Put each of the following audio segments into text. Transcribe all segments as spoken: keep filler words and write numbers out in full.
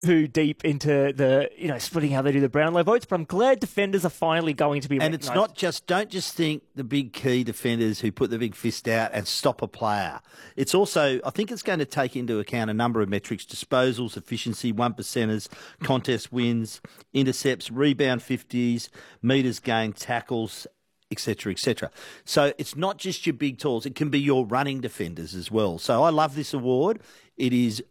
too deep into the, you know, splitting how they do the Brownlow votes, but I'm glad defenders are finally going to be And recognised. it's not just, don't just think the big key defenders who put the big fist out and stop a player. It's also, I think it's going to take into account a number of metrics: disposals, efficiency, one percenters, contest wins, intercepts, rebound fifties, metres gained, tackles, et cetera, et cetera. So it's not just your big tools. It can be your running defenders as well. So I love this award. It is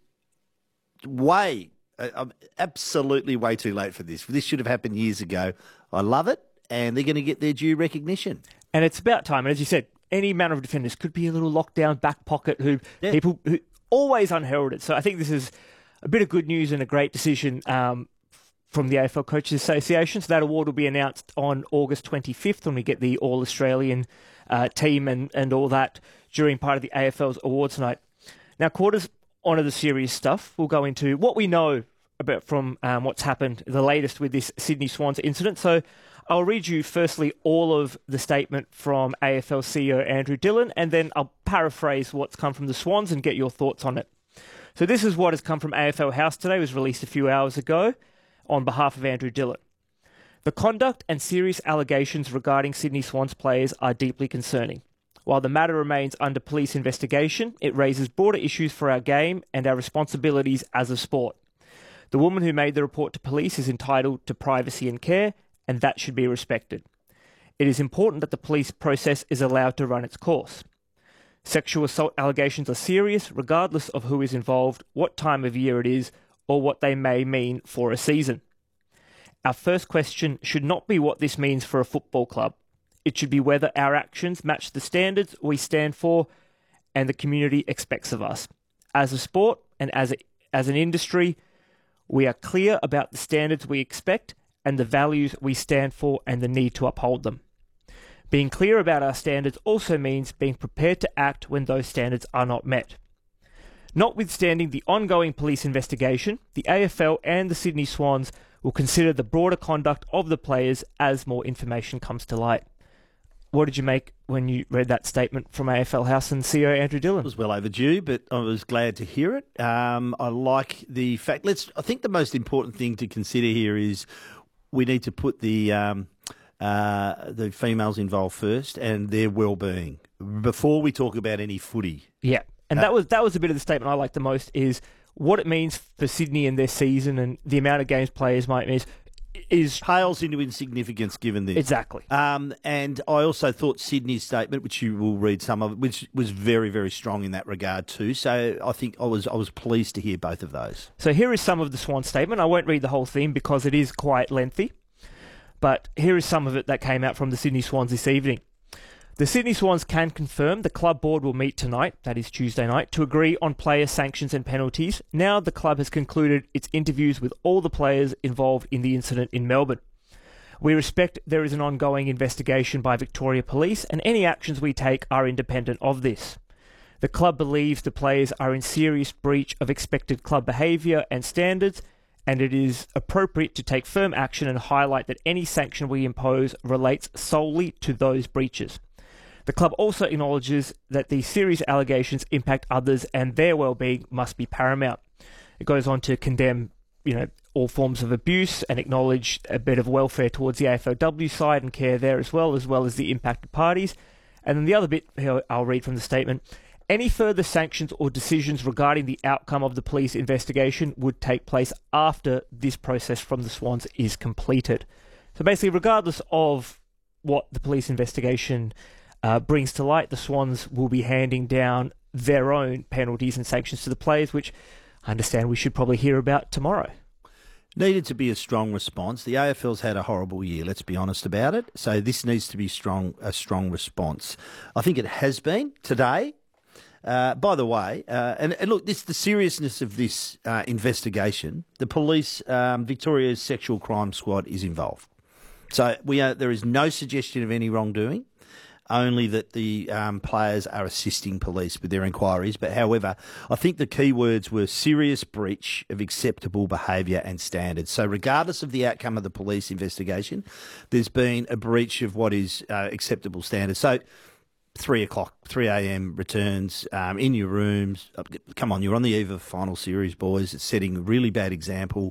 way... I'm absolutely way too late for this. This should have happened years ago. I love it, and they're going to get their due recognition. And it's about time. And as you said, any manner of defenders could be a little lockdown back pocket who yeah. people who always unheralded. So I think this is a bit of good news and a great decision um, from the A F L Coaches Association. So that award will be announced on August twenty-fifth when we get the All-Australian uh, team and, and all that during part of the A F L's awards night. Now, Quarters, on to the serious stuff. We'll go into what we know about from um, what's happened, the latest with this Sydney Swans incident. So I'll read you firstly all of the statement from A F L C E O Andrew Dillon, and then I'll paraphrase what's come from the Swans and get your thoughts on it. So this is what has come from A F L House today. It was released a few hours ago on behalf of Andrew Dillon. The conduct and serious allegations regarding Sydney Swans players are deeply concerning. While the matter remains under police investigation, it raises broader issues for our game and our responsibilities as a sport. The woman who made the report to police is entitled to privacy and care, and that should be respected. It is important that the police process is allowed to run its course. Sexual assault allegations are serious, regardless of who is involved, what time of year it is, or what they may mean for a season. Our first question should not be what this means for a football club. It should be whether our actions match the standards we stand for and the community expects of us. As a sport and as, a, as an industry, we are clear about the standards we expect and the values we stand for and the need to uphold them. Being clear about our standards also means being prepared to act when those standards are not met. Notwithstanding the ongoing police investigation, the A F L and the Sydney Swans will consider the broader conduct of the players as more information comes to light. What did you make when you read that statement from A F L House and C E O Andrew Dillon? It was well overdue, but I was glad to hear it. Um, I like the fact. Let's. I think the most important thing to consider here is we need to put the um, uh, the females involved first and their well-being before we talk about any footy. Yeah, and uh, that was that was a bit of the statement I liked the most is what it means for Sydney and their season and the amount of games players might miss. Is pales into insignificance given this. Exactly. Um, and I also thought Sydney's statement, which you will read some of, which was very, very strong in that regard too. So I think I was I was pleased to hear both of those. So here is some of the Swan statement. I won't read the whole thing because it is quite lengthy. But here is some of it that came out from the Sydney Swans this evening. The Sydney Swans can confirm the club board will meet tonight, that is Tuesday night, to agree on player sanctions and penalties. Now the club has concluded its interviews with all the players involved in the incident in Melbourne. We respect there is an ongoing investigation by Victoria Police and any actions we take are independent of this. The club believes the players are in serious breach of expected club behaviour and standards, and it is appropriate to take firm action and highlight that any sanction we impose relates solely to those breaches. The club also acknowledges that these serious allegations impact others and their well-being must be paramount. It goes on to condemn, you know, all forms of abuse and acknowledge a bit of welfare towards the A F L W side and care there as well, as well as the impacted parties. And then the other bit here I'll read from the statement. Any further sanctions or decisions regarding the outcome of the police investigation would take place after this process from the Swans is completed. So basically, regardless of what the police investigation Uh, brings to light, the Swans will be handing down their own penalties and sanctions to the players, which I understand we should probably hear about tomorrow. Needed to be a strong response. The A F L's had a horrible year, let's be honest about it. So this needs to be strong, a strong response. I think it has been today. Uh, by the way, uh, and, and look, this the seriousness of this uh, investigation. The police, um, Victoria's Sexual Crime Squad is involved. So we are, there is no suggestion of any wrongdoing. Only that the um, players are assisting police with their inquiries. But however, I think the key words were serious breach of acceptable behaviour and standards. So regardless of the outcome of the police investigation, there's been a breach of what is uh, acceptable standards. So three o'clock, three a.m. returns um, in your rooms. Come on, you're on the eve of a final series, boys. It's setting a really bad example.